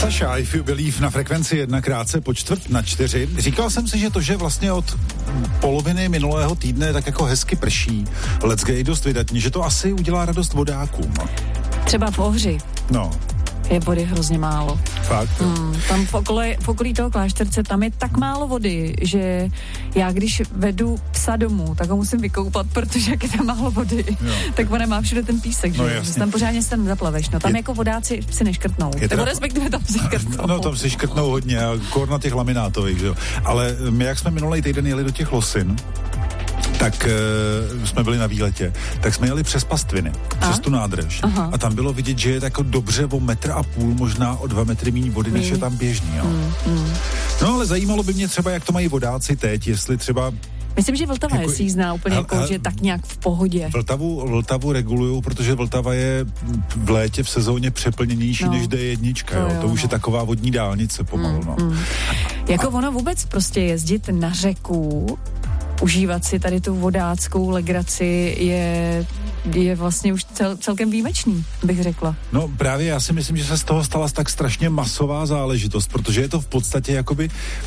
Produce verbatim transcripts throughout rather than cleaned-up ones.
Saša, If You Believe na frekvenci jedna krátce po čtvrt na čtyři. Říkal jsem si, že to, že vlastně od poloviny minulého týdne tak jako hezky prší, leckej je dost vydatně, že to asi udělá radost vodákům. Třeba v Ohři. No. Je vody hrozně málo. Fakt? Hmm, tam v okolí, v okolí toho klášterce, tam je tak málo vody, že já když vedu psa domů, tak ho musím vykoupat, protože jak je tam málo vody, jo, tak ona má všude ten písek, no, že? že tam pořádně se tam zaplaveš. No tam je, jako vodáci si neškrtnou. Nebo teda, respektive tam si škrtnou. No tam si škrtnou hodně, a kor na těch laminátových, že jo. Ale my, jak jsme minulý týden jeli do těch Losin, tak uh, jsme byli na výletě, tak jsme jeli přes pastviny, a? přes tu nádrž. Aha. A tam bylo vidět, že je jako dobře o metr a půl, možná o dva metry méně vody, než je tam běžný. Jo. Mm, mm. No ale zajímalo by mě třeba, jak to mají vodáci teď, jestli třeba... Myslím, že Vltava jako, je sízná úplně hel, jako, hel, že tak nějak v pohodě. Vltavu, Vltavu regulují, protože Vltava je v létě v sezóně přeplněnější no, než D jedna. To, jo. Jo, to už no. je taková vodní dálnice pomalu. Mm, no. mm. Jako a, ono vůbec prostě jezdit na řeku, užívat si tady tu vodáckou legraci je, je vlastně už cel, celkem výjimečný, bych řekla. No právě já si myslím, že se z toho stala tak strašně masová záležitost, protože je to v podstatě jakoby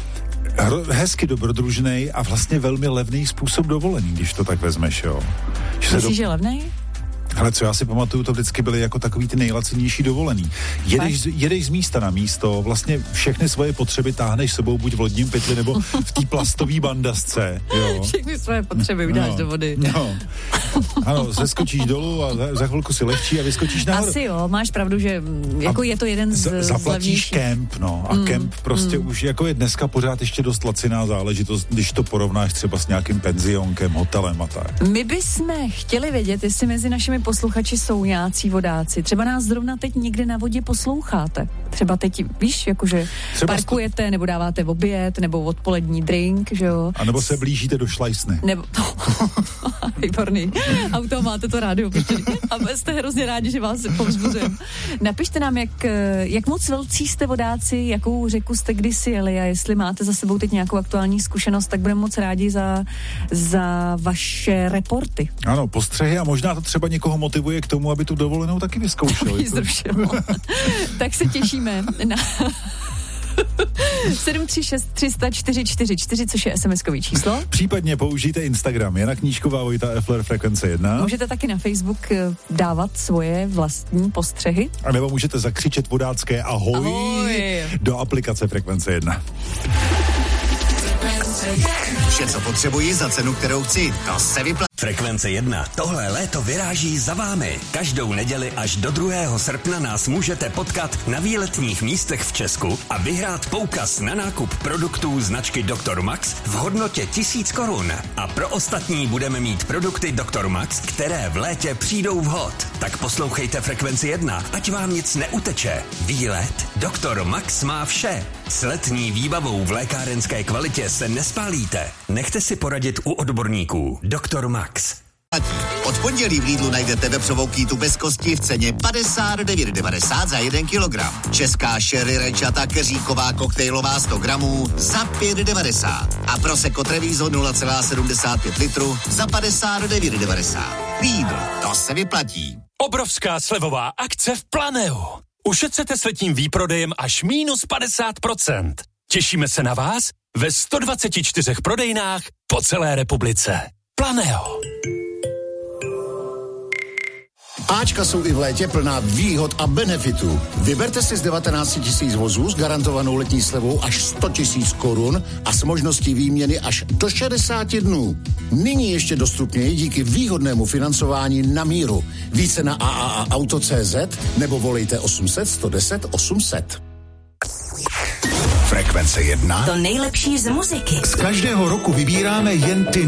hezky dobrodružnej a vlastně velmi levný způsob dovolený, když to tak vezmeš, jo. Že Myslíš, do... že levnej? Ale co já si pamatuju, to vždycky byly jako takový ty nejlacenější dovolený. Jedeš, jedeš z místa na místo, vlastně všechny svoje potřeby táhneš sebou buď v lodním pytli nebo v té plastové bandasce. Jo. Všechny svoje potřeby udáš no, do vody. No. Ano, zeskočíš dolů a za, za chvilku si lehčí a vyskočíš nahoru. Asi jo, máš pravdu, že jako a je to jeden z zaplatíš kemp, no. A mm, kemp prostě mm. už jako je dneska pořád ještě dost laciná záležitost, když to porovnáš třeba s nějakým penzionkem, hotelem a tak. My bychom chtěli vědět, jestli mezi našimi posluchači jsou nějací vodáci. Třeba nás zrovna teď někde na vodě posloucháte. Třeba teď, víš, jakože třeba parkujete, sto... nebo dáváte oběd, nebo odpolední drink, že jo. A nebo se blížíte do Šlajsny. Nebo to... Výborný. Auto, máte to rádio, a jste hrozně rádi, že vás povzbuzujeme. Napište nám, jak, jak moc velcí jste vodáci, jakou řeku jste kdysi jeli a jestli máte za sebou teď nějakou aktuální zkušenost, tak budeme moc rádi za, za vaše reporty. Ano, postřehy a možná to třeba někoho motivuje k tomu, aby tu dovolenou taky vyzkoušeli. Tak se těšíme na sedm tři šest tři sta čtyři čtyři čtyři, což je SMSkový číslo. Případně použijte Instagram Jana Knížková, Vojta Effler, frekvence jedna. Můžete taky na Facebook dávat svoje vlastní postřehy. A nebo můžete zakřičet vodácké ahoj, ahoj do aplikace frekvence jedna. Vše, co potřebuji za cenu, kterou chci, to se vyplatí. Frekvence jedna. Tohle léto vyráží za vámi. Každou neděli až do druhého srpna nás můžete potkat na výletních místech v Česku a vyhrát poukaz na nákup produktů značky doktor Max v hodnotě tisíc korun. A pro ostatní budeme mít produkty doktor Max, které v létě přijdou vhod. Tak poslouchejte Frekvenci jedna, ať vám nic neuteče. Výlet doktor Max má vše. S letní výbavou v lékárenské kvalitě se nespálíte. Nechte si poradit u odborníků. doktor Max. Od pondělí v Lidlu najdete vepřovou kýtu bez kosti v ceně padesát devět devadesát za jeden kilogram. Česká sherry rajčata keříková koktejlová sto gramů za pět devadesát. A Prosecco Treviso nula celá sedmdesát pět litru za padesát devět devadesát. Lidl, to se vyplatí. Obrovská slevová akce v Planeu. Ušetřete s letním výprodejem až mínus padesát procent. Těšíme se na vás ve sto dvacet čtyři prodejnách po celé republice. Planeo. Ačka jsou i v létě plná výhod a benefitů. Vyberte si z devatenáct tisíc vozů s garantovanou letní slevou až sto tisíc korun a s možností výměny až do šedesáti dnů. Nyní ještě dostupněji díky výhodnému financování na míru. Více na a a a auto tečka cé zet nebo volejte osm set sto deset osm set. Frekvence jedna. To nejlepší z muziky. Z každého roku vybíráme jen ty